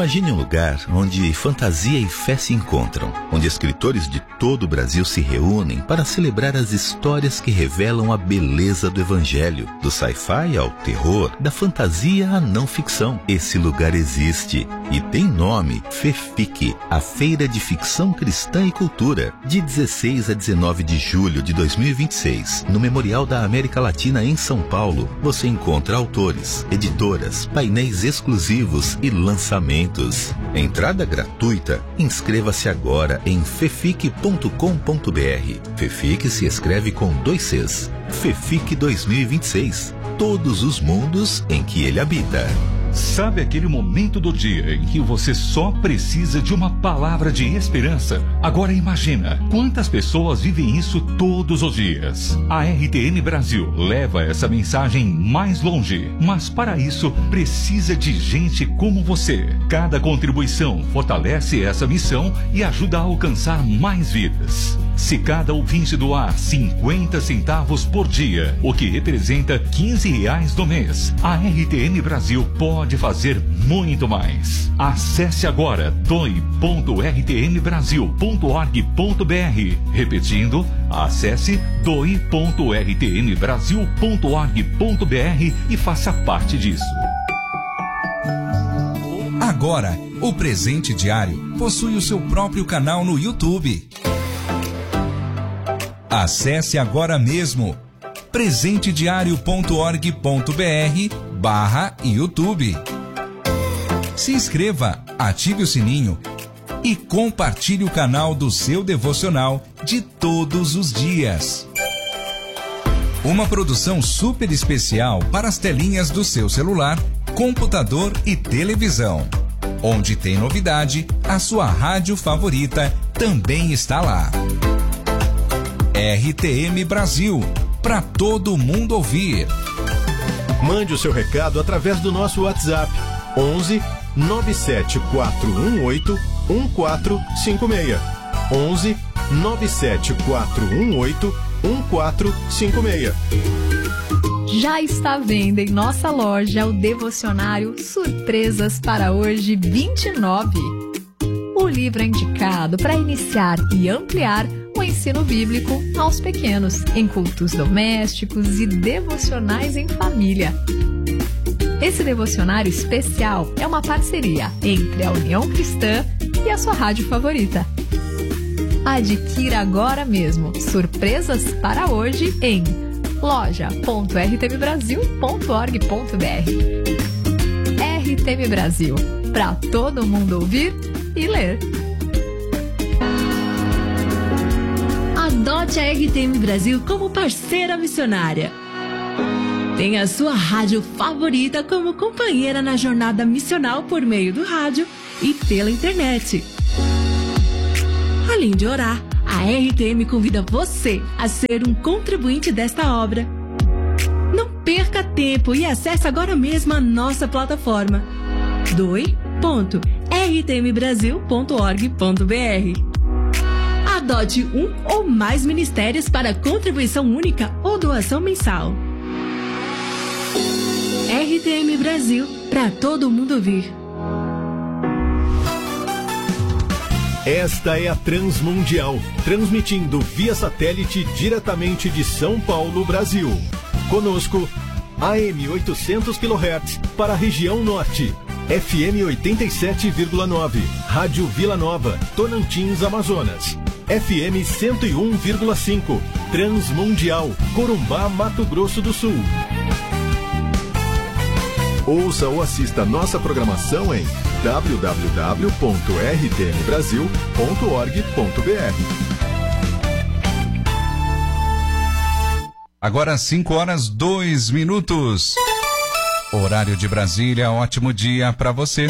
Imagine um lugar onde fantasia e fé se encontram, onde escritores de todo o Brasil se reúnem para celebrar as histórias que revelam a beleza do Evangelho, do sci-fi ao terror, da fantasia à não ficção. Esse lugar existe e tem nome: FEFIC, a Feira de Ficção Cristã e Cultura, de 16 a 19 de julho de 2026, no Memorial da América Latina em São Paulo. Você encontra autores, editoras, painéis exclusivos e lançamentos. Entrada gratuita. Inscreva-se agora em fefic.com.br. FEFIC se escreve com 2 Cs. FEFIC 2026. Todos os mundos em que ele habita. Sabe aquele momento do dia em que você só precisa de uma palavra de esperança? Agora imagina quantas pessoas vivem isso todos os dias. A RTM Brasil leva essa mensagem mais longe, mas para isso precisa de gente como você. Cada contribuição fortalece essa missão e ajuda a alcançar mais vidas. Se cada ouvinte doar 50 centavos por dia, o que representa R$15 no mês, a RTM Brasil pode fazer muito mais. Acesse agora doe.rtmbrasil.org.br. Repetindo, acesse doe.rtmbrasil.org.br e faça parte disso. Agora, o Presente Diário possui o seu próprio canal no YouTube. Acesse agora mesmo presentediario.org.br/YouTube. Se inscreva, ative o sininho e compartilhe o canal do seu devocional de todos os dias. Uma produção super especial para as telinhas do seu celular, computador e televisão. Onde tem novidade, a sua rádio favorita também está lá. RTM Brasil, para todo mundo ouvir. Mande o seu recado através do nosso WhatsApp 11 97418 1456. 11 97418 1456. Já está à venda em nossa loja o devocionário Surpresas para Hoje 29. O livro é indicado para iniciar e ampliar o ensino bíblico aos pequenos, em cultos domésticos e devocionais em família. Esse devocionário especial é uma parceria entre a União Cristã e a sua rádio favorita. Adquira agora mesmo Surpresas para Hoje em loja.rtmbrasil.org.br. RTM Brasil, para todo mundo ouvir e ler. Adote a RTM Brasil como parceira missionária. Tenha a sua rádio favorita como companheira na jornada missional por meio do rádio e pela internet. Além de orar, a RTM convida você a ser um contribuinte desta obra. Não perca tempo e acesse agora mesmo a nossa plataforma doe.rtmbrasil.org.br. Adote um ou mais ministérios para contribuição única ou doação mensal. RTM Brasil, para todo mundo ouvir. Esta é a Transmundial, transmitindo via satélite diretamente de São Paulo, Brasil. Conosco, AM 800 kHz para a região norte, FM 87,9, Rádio Vila Nova, Tocantins, Amazonas. FM 101,5, Transmundial, Corumbá, Mato Grosso do Sul. Ouça ou assista nossa programação em www.rtmbrasil.org.br. Agora 5h02. Horário de Brasília, ótimo dia para você.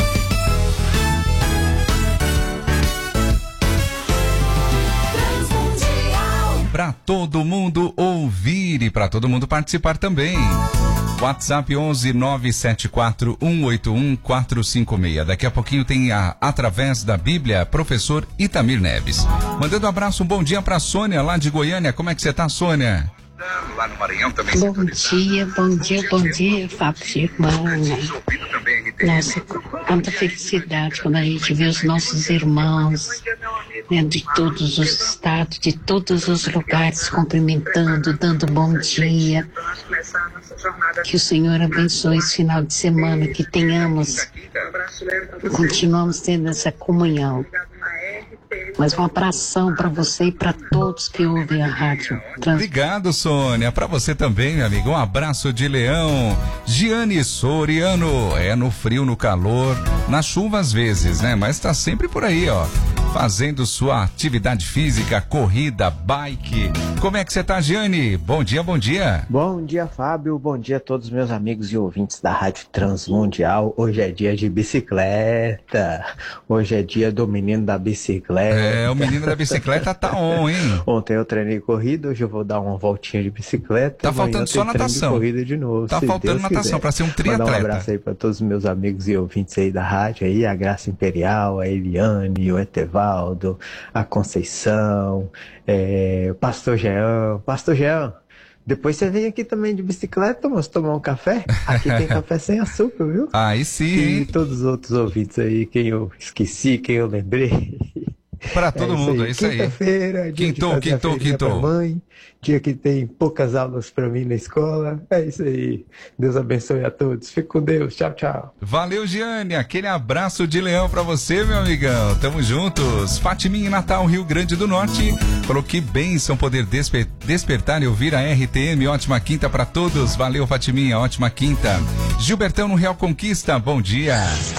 Para todo mundo ouvir e para todo mundo participar também. WhatsApp 11 974 181 456. Daqui a pouquinho tem Através da Bíblia, professor Itamir Neves. Mandando um abraço, um bom dia para Sônia, lá de Goiânia. Como é que você tá, Sônia? Lá no Maranhão também. Bom dia, Fábio Germana. Nossa, Quanta felicidade quando a gente vê os nossos irmãos, né, de todos os estados, de todos os lugares, cumprimentando, dando bom dia. Que o Senhor abençoe esse final de semana, que continuamos tendo essa comunhão. Mas um abração para você e para todos que ouvem a rádio. Obrigado, Sônia. Para você também, meu amigo. Um abraço de leão. Giane Soriano. É no frio, no calor, na chuva às vezes, né? Mas tá sempre por aí, ó. Fazendo sua atividade física, corrida, bike. Como é que você tá, Giane? Bom dia, bom dia. Bom dia, Fábio. Bom dia a todos os meus amigos e ouvintes da Rádio Transmundial. Hoje é dia de bicicleta. Hoje é dia do menino da bicicleta. É, o menino da bicicleta tá on, hein? Ontem eu treinei corrida, hoje eu vou dar uma voltinha de bicicleta. Tá faltando só natação. Corrida de novo, tá faltando natação para ser um triatleta. Um abraço aí para todos os meus amigos e ouvintes aí da rádio aí, a Graça Imperial, a Eliane, o Etevaldo, a Conceição, o Pastor Jean. Pastor Jean, depois você vem aqui também de bicicleta, moço, tomar um café. Aqui tem café sem açúcar, viu? Aí sim. E todos os outros ouvintes aí, quem eu esqueci, quem eu lembrei. Para todo mundo, é isso aí. Quinta-feira, quintou. Mãe, dia que tem poucas aulas para mim na escola. É isso aí. Deus abençoe a todos. Fique com Deus. Tchau, tchau. Valeu, Giane. Aquele abraço de leão para você, meu amigão. Tamo juntos. Fatiminha em Natal, Rio Grande do Norte. Falou que bênção poder despertar e ouvir a RTM. Ótima quinta para todos. Valeu, Fatiminha. Ótima quinta. Gilbertão no Real Conquista. Bom dia.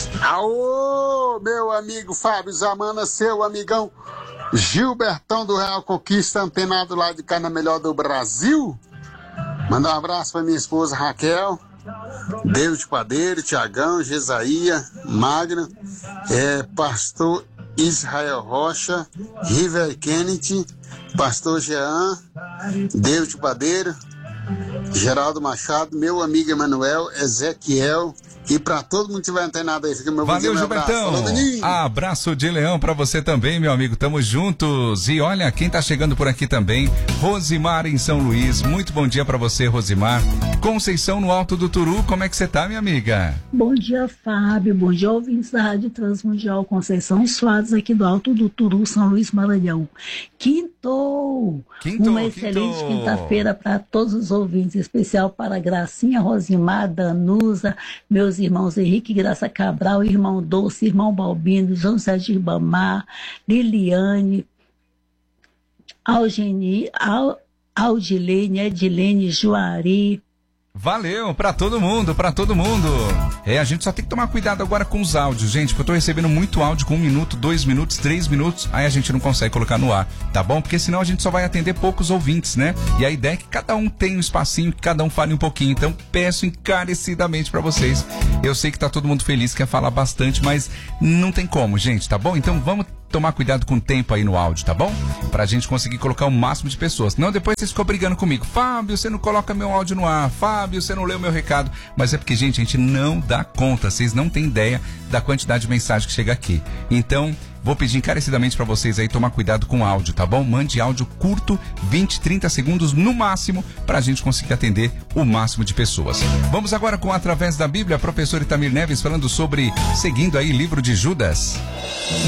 Aô, meu amigo Fábio Zamana, seu amigão Gilbertão do Real Conquista, antenado lá de Cana Melhor do Brasil. Mandar um abraço para minha esposa Raquel, David Padeiro, Tiagão, Gesaía, Magna, pastor Israel Rocha, River Kennedy, pastor Jean, David Padeiro, Geraldo Machado, meu amigo Emanuel, Ezequiel. E pra todo mundo que tiver antenado aí, fica meu valeu, meu Gilbertão. Abraço de leão pra você também, meu amigo. Tamo juntos. E olha, quem tá chegando por aqui também, Rosimar em São Luís. Muito bom dia pra você, Rosimar. Conceição no Alto do Turu. Como é que você tá, minha amiga? Bom dia, Fábio. Bom dia, ouvintes da Rádio Transmundial. Conceição Soares aqui do Alto do Turu, São Luís, Maranhão. Quintou! Uma excelente quinta-feira para todos os ouvintes, em especial para Gracinha, Rosimar, Danusa, meus irmãos Henrique Graça Cabral, irmão Doce, irmão Balbino, José de Ribamar, Liliane, Aldilene, Edilene, Juari. Valeu, pra todo mundo, pra todo mundo. A gente só tem que tomar cuidado agora com os áudios, gente, porque eu tô recebendo muito áudio com 1 minuto, 2 minutos, 3 minutos, aí a gente não consegue colocar no ar, tá bom? Porque senão a gente só vai atender poucos ouvintes, né? E a ideia é que cada um tenha um espacinho, que cada um fale um pouquinho, então peço encarecidamente pra vocês. Eu sei que tá todo mundo feliz, quer falar bastante, mas não tem como, gente, tá bom? Então vamos tomar cuidado com o tempo aí no áudio, tá bom? Pra gente conseguir colocar o máximo de pessoas. Não, depois vocês ficam brigando comigo. Fábio, você não coloca meu áudio no ar. Fábio, você não leu meu recado. Mas é porque, gente, a gente não dá conta. Vocês não têm ideia da quantidade de mensagem que chega aqui. Então, vou pedir encarecidamente pra vocês aí tomar cuidado com o áudio, tá bom? Mande áudio curto, 20, 30 segundos no máximo, pra gente conseguir atender o máximo de pessoas. Vamos agora com Através da Bíblia, professor Itamir Neves falando sobre, seguindo aí, livro de Judas.